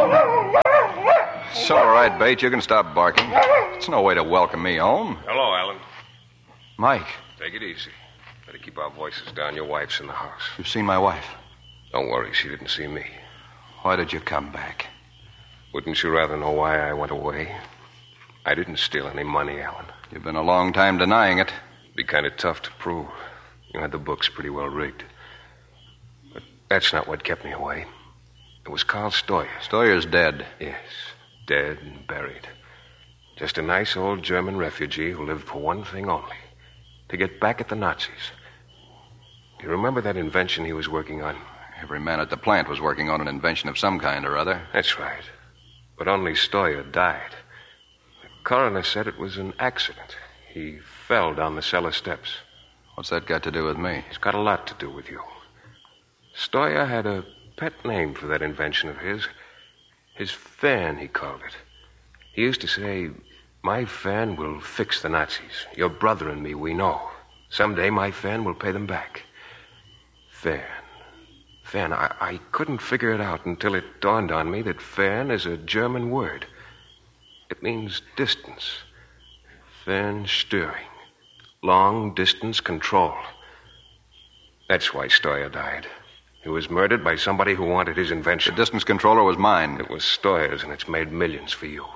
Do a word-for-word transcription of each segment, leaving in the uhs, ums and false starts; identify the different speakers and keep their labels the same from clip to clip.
Speaker 1: It's all right, Bates. You can stop barking. It's no way to welcome me home.
Speaker 2: Hello, Alan.
Speaker 1: Mike.
Speaker 2: Take it easy. Better keep our voices down. Your wife's in the house.
Speaker 1: You've seen my wife.
Speaker 2: Don't worry, she didn't see me.
Speaker 1: Why did you come back?
Speaker 2: Wouldn't you rather know why I went away? I didn't steal any money, Alan.
Speaker 1: You've been a long time denying it.
Speaker 2: It'd be kind of tough to prove. You had the books pretty well rigged. But that's not what kept me away. It was Carl Stoyer.
Speaker 1: Stoyer's dead.
Speaker 2: Yes, dead and buried. Just a nice old German refugee who lived for one thing only. To get back at the Nazis. Do you remember that invention he was working on?
Speaker 1: Every man at the plant was working on an invention of some kind or other.
Speaker 2: That's right. But only Stoyer died. The coroner said it was an accident. He fell down the cellar steps.
Speaker 1: What's that got to do with me?
Speaker 2: It's got a lot to do with you. Stoyer had a pet name for that invention of his. His fan, he called it. He used to say, "My fan will fix the Nazis. Your brother and me, we know. Someday my fan will pay them back." Fan. Fan. I, I couldn't figure it out until it dawned on me that fan is a German word. It means distance. Fernsteuerung. Long distance control. That's why Stoyer died. He was murdered by somebody who wanted his invention.
Speaker 1: The distance controller was mine.
Speaker 2: It was Stoyer's, and it's made millions for you.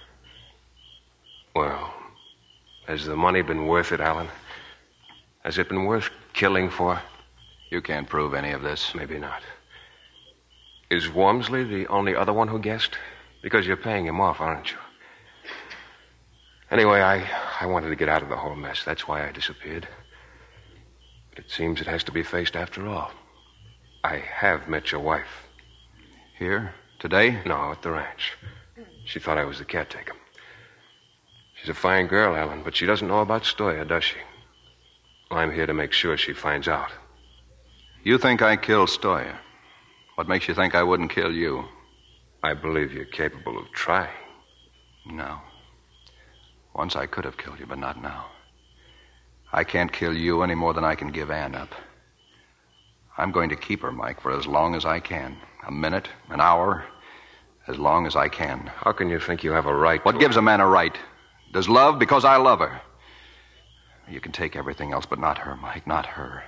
Speaker 2: Well, has the money been worth it, Alan? Has it been worth killing for?
Speaker 1: You can't prove any of this.
Speaker 2: Maybe not. Is Wormsley the only other one who guessed? Because you're paying him off, aren't you? Anyway, I, I wanted to get out of the whole mess. That's why I disappeared. But it seems it has to be faced after all. I have met your wife.
Speaker 1: Here? Today?
Speaker 2: No, at the ranch. She thought I was the caretaker. She's a fine girl, Alan, but she doesn't know about Stoyer, does she? Well, I'm here to make sure she finds out.
Speaker 1: You think I killed Stoyer. What makes you think I wouldn't kill you?
Speaker 2: I believe you're capable of trying.
Speaker 1: No. Once I could have killed you, but not now. I can't kill you any more than I can give Ann up. I'm going to keep her, Mike, for as long as I can. A minute, an hour, as long as I can.
Speaker 2: How can you think you have a right
Speaker 1: What
Speaker 2: to...
Speaker 1: gives a man a right? Does love because I love her. You can take everything else, but not her, Mike, not her.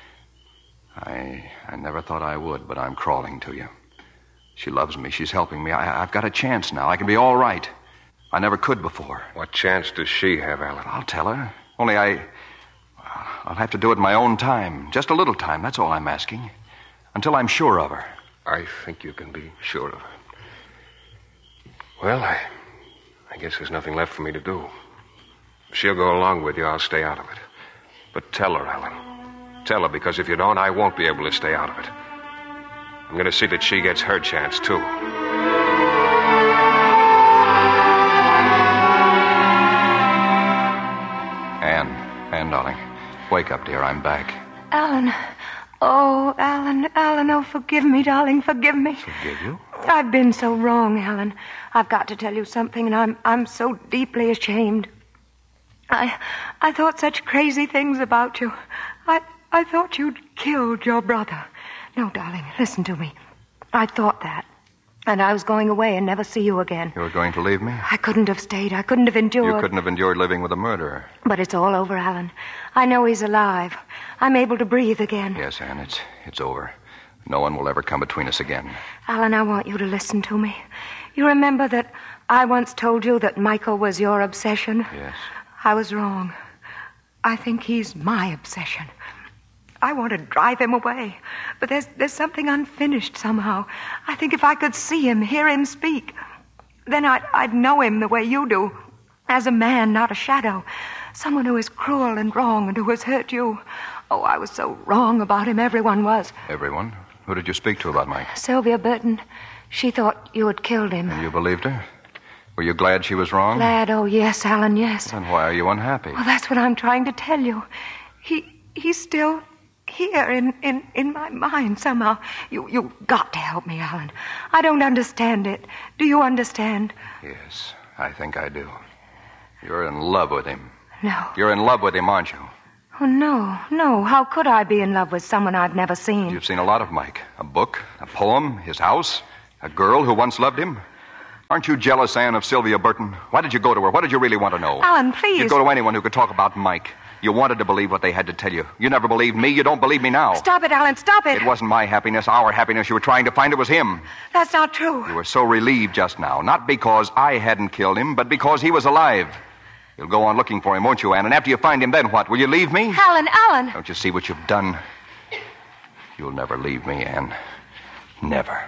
Speaker 1: I I never thought I would, but I'm crawling to you. She loves me. She's helping me. I, I've got a chance now. I can be all right. I never could before.
Speaker 2: What chance does she have, Alan?
Speaker 1: I'll tell her. Only I... I'll have to do it in my own time. Just a little time, that's all I'm asking. Until I'm sure of her.
Speaker 2: I think you can be sure of her. Well, I... I guess there's nothing left for me to do. If she'll go along with you, I'll stay out of it. But tell her, Alan. Tell her, because if you don't, I won't be able to stay out of it. I'm going to see that she gets her chance, too.
Speaker 1: Ann, Ann, darling. Wake up, dear. I'm back.
Speaker 3: Alan. Oh, Alan, Alan, oh, forgive me, darling, forgive me.
Speaker 1: Forgive you?
Speaker 3: I've been so wrong, Alan. I've got to tell you something, and I'm I'm so deeply ashamed. I I thought such crazy things about you. I I thought you'd killed your brother. No, darling, listen to me. I thought that. And I was going away and never see you again.
Speaker 1: You were going to leave me?
Speaker 3: I couldn't have stayed. I couldn't have endured.
Speaker 1: You couldn't have endured living with a murderer.
Speaker 3: But it's all over, Alan. I know he's alive. I'm able to breathe again.
Speaker 1: Yes, Ann, it's it's over. No one will ever come between us again.
Speaker 3: Alan, I want you to listen to me. You remember that I once told you that Michael was your obsession?
Speaker 1: Yes.
Speaker 3: I was wrong. I think he's my obsession. I want to drive him away, but there's there's something unfinished somehow. I think if I could see him, hear him speak, then I'd, I'd know him the way you do, as a man, not a shadow, someone who is cruel and wrong and who has hurt you. Oh, I was so wrong about him. Everyone was.
Speaker 1: Everyone? Who did you speak to about Mike?
Speaker 3: Sylvia Burton. She thought you had killed him.
Speaker 1: And you believed her? Were you glad she was wrong?
Speaker 3: Glad? Oh, yes, Alan, yes.
Speaker 1: Then why are you unhappy?
Speaker 3: Well, that's what I'm trying to tell you. He he's still here in, in, in my mind somehow. You, you've got to help me, Alan. I don't understand it. Do you understand?
Speaker 1: Yes, I think I do. You're in love with him.
Speaker 3: No.
Speaker 1: You're in love with him, aren't you?
Speaker 3: Oh, no, no. How could I be in love with someone I've never seen?
Speaker 1: You've seen a lot of Mike. A book, a poem, his house, A girl who once loved him? Aren't you jealous, Anne, of Sylvia Burton? Why did you go to her? What did you really want to know?
Speaker 3: Alan, please.
Speaker 1: You'd go to anyone who could talk about Mike. You wanted to believe what they had to tell you. You never believed me. You don't believe me now.
Speaker 3: Stop it, Alan. Stop it.
Speaker 1: It wasn't my happiness, our happiness. You were trying to find. It was him.
Speaker 3: That's not true.
Speaker 1: You were so relieved just now. Not because I hadn't killed him, but because he was alive. You'll go on looking for him, won't you, Anne? And after you find him, then what? Will you leave me?
Speaker 3: Alan, Alan.
Speaker 1: Don't you see what you've done? You'll never leave me, Anne. Never.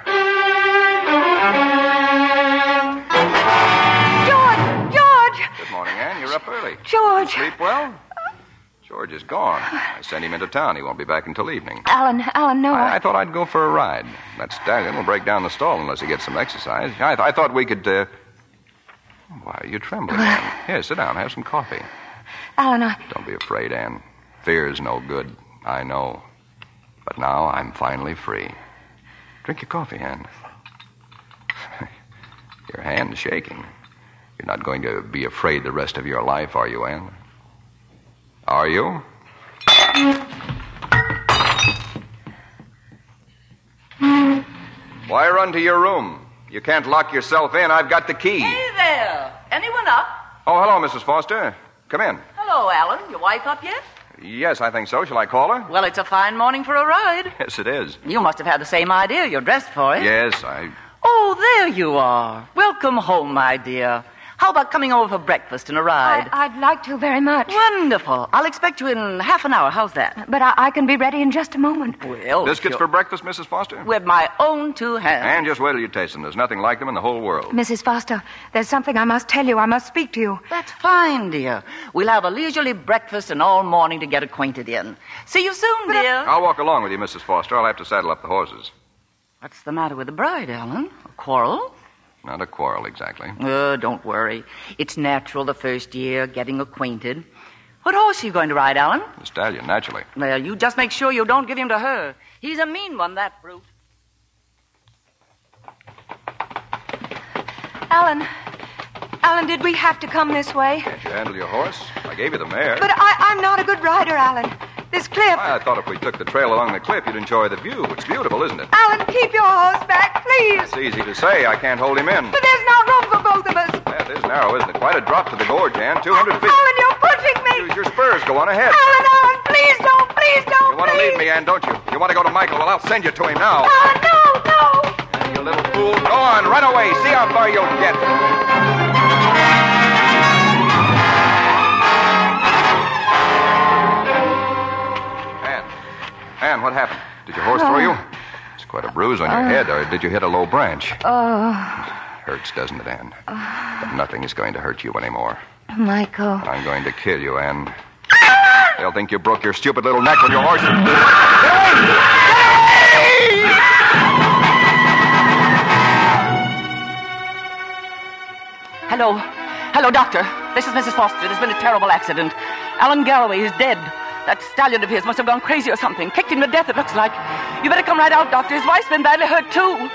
Speaker 3: George! George!
Speaker 1: Good morning, Anne. You're up early.
Speaker 3: George!
Speaker 1: You sleep well? George is gone. I sent him into town. He won't be back until evening.
Speaker 3: Alan, Alan, no.
Speaker 1: I, I thought I'd go for a ride. That stallion will break down the stall unless he gets some exercise. I, th- I thought we could, uh... Why are you trembling, Anne? Here, sit down. Have some coffee.
Speaker 3: Alan, I...
Speaker 1: Don't be afraid, Anne. Fear is no good. I know. But now I'm finally free. Drink your coffee, Anne. Your hand's shaking. You're not going to be afraid the rest of your life, are you, Anne? Are you? Why run to your room? You can't lock yourself in. I've got the key.
Speaker 4: Hey there. Anyone up?
Speaker 1: Oh, hello, Missus Foster. Come in.
Speaker 4: Hello, Alan. Your wife up yet?
Speaker 1: Yes, I think so. Shall I call her?
Speaker 4: Well, it's a fine morning for a ride.
Speaker 1: Yes, it is.
Speaker 4: You must have had the same idea. You're dressed for it.
Speaker 1: Yes, I...
Speaker 4: Oh, there you are. Welcome home, my dear. How about coming over for breakfast and a ride?
Speaker 3: I, I'd like to very much.
Speaker 4: Wonderful. I'll expect you in half an hour. How's that?
Speaker 3: But I, I can be ready in just a moment.
Speaker 4: Well,
Speaker 1: Biscuits
Speaker 4: sure.
Speaker 1: for breakfast, Missus Foster?
Speaker 4: With my own two hands.
Speaker 1: And just wait till you taste them. There's nothing like them in the whole world.
Speaker 3: Missus Foster, there's something I must tell you. I must speak to you.
Speaker 4: That's fine, dear. We'll have a leisurely breakfast and all morning to get acquainted in. See you soon, dear.
Speaker 1: I'll walk along with you, Missus Foster. I'll have to saddle up the horses.
Speaker 4: What's the matter with the bride, Alan? A quarrel?
Speaker 1: Not a quarrel, exactly.
Speaker 4: Oh, don't worry. It's natural the first year, getting acquainted. What horse are you going to ride, Alan?
Speaker 1: The stallion, naturally.
Speaker 4: Well, you just make sure you don't give him to her. He's a mean one, that brute.
Speaker 3: Alan, Alan, did we have to come this way?
Speaker 1: Can't you handle your horse? I gave you the mare.
Speaker 3: But I, I'm not a good rider, Alan. This cliff...
Speaker 1: I thought if we took the trail along the cliff, you'd enjoy the view. It's beautiful, isn't it?
Speaker 3: Alan, keep your horse back, please.
Speaker 1: It's easy to say. I can't hold him in.
Speaker 3: But there's not room for both of us.
Speaker 1: Yeah, it is narrow, isn't it? Quite a drop to the gorge, Anne. two hundred feet.
Speaker 3: Alan, you're pushing me.
Speaker 1: Use your spurs. Go on ahead.
Speaker 3: Alan, Alan, please don't, please don't.
Speaker 1: You want to
Speaker 3: please.
Speaker 1: leave me, Anne, don't you? You want to go to Michael? Well, I'll send you to him now.
Speaker 3: Alan, no, no.
Speaker 1: You little fool. Go on, run away. See how far you'll get. Anne, what happened? Did your horse throw you? It's quite a bruise on your
Speaker 3: uh,
Speaker 1: head, or did you hit a low branch?
Speaker 3: Oh.
Speaker 1: Hurts, doesn't it, Anne? Uh, but nothing is going to hurt you anymore.
Speaker 3: Michael.
Speaker 1: I'm going to kill you, Anne. They'll think you broke your stupid little neck when your horse... Get away!
Speaker 4: Hello. Hello, Doctor. This is Missus Foster. There's been a terrible accident. Alan Galloway is dead. That stallion of his must have gone crazy or something. Kicked him to death, it looks like. You better come right out, Doctor. His wife's been badly hurt, too.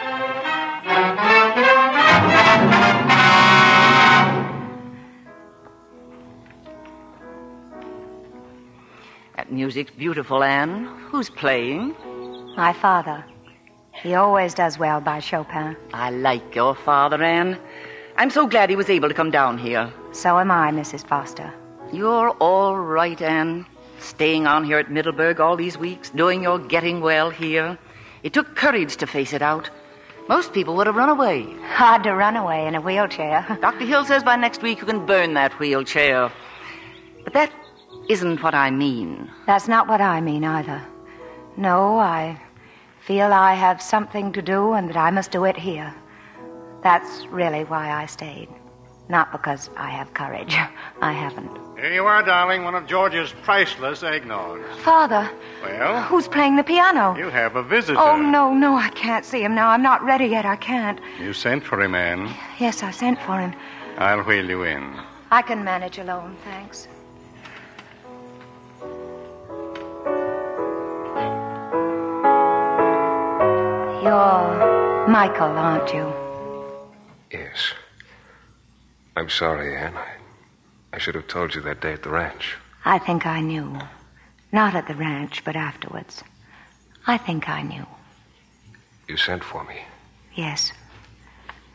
Speaker 4: That music's beautiful, Anne. Who's playing?
Speaker 3: My father. He always does well by Chopin.
Speaker 4: I like your father, Anne. I'm so glad he was able to come down here.
Speaker 3: So am I, Missus Foster.
Speaker 4: You're all right, Anne. Staying on here at Middleburg all these weeks, doing your getting well here. It took courage to face it out. Most people would have run away.
Speaker 3: Hard to run away in a wheelchair.
Speaker 4: Doctor Hill says by next week you can burn that wheelchair. But that isn't what I mean.
Speaker 3: That's not what I mean either. No, I feel I have something to do and that I must do it here. That's really why I stayed. Not because I have courage. I haven't.
Speaker 5: Here you are, darling, one of George's priceless eggnogs.
Speaker 3: Father.
Speaker 5: Well?
Speaker 3: Who's playing the piano?
Speaker 5: You have a visitor.
Speaker 3: Oh, no, no, I can't see him now. I'm not ready yet. I can't.
Speaker 5: You sent for him, Anne.
Speaker 3: Yes, I sent for him.
Speaker 5: I'll wheel you in.
Speaker 3: I can manage alone, thanks. You're Michael, aren't you?
Speaker 2: Yes. I'm sorry, Anne. I, I should have told you that day at the ranch.
Speaker 3: I think I knew. Not at the ranch, but afterwards. I think I knew.
Speaker 2: You sent for me.
Speaker 3: Yes.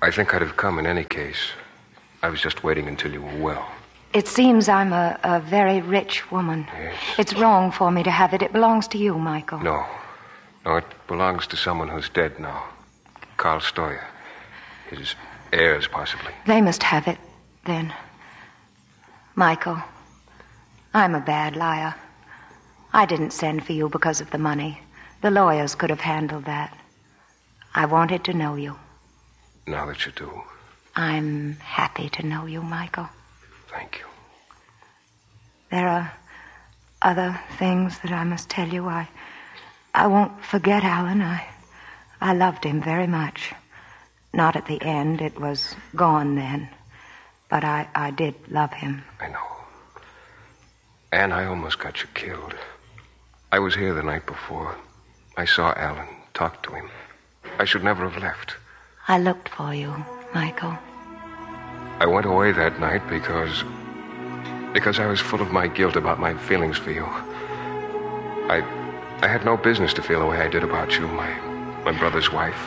Speaker 2: I think I'd have come in any case. I was just waiting until you were well.
Speaker 3: It seems I'm a, a very rich woman.
Speaker 2: Yes.
Speaker 3: It's wrong for me to have it. It belongs to you, Michael.
Speaker 2: No. No, it belongs to someone who's dead now. Carl Stoyer. His heirs, possibly.
Speaker 3: They must have it, then. Michael, I'm a bad liar. I didn't send for you because of the money. The lawyers could have handled that. I wanted to know you.
Speaker 2: Now that you do.
Speaker 3: I'm happy to know you, Michael.
Speaker 2: Thank you.
Speaker 3: There are other things that I must tell you. I I won't forget Alan. I I loved him very much. Not at the end. It was gone then. But I, I did love him.
Speaker 2: I know. Anne, I almost got you killed. I was here the night before. I saw Alan, talked to him. I should never have left.
Speaker 3: I looked for you, Michael.
Speaker 2: I went away that night because... because I was full of my guilt about my feelings for you. I... I had no business to feel the way I did about you, my... my brother's wife.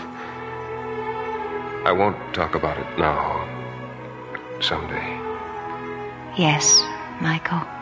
Speaker 2: I won't talk about it now. But someday.
Speaker 3: Yes, Michael.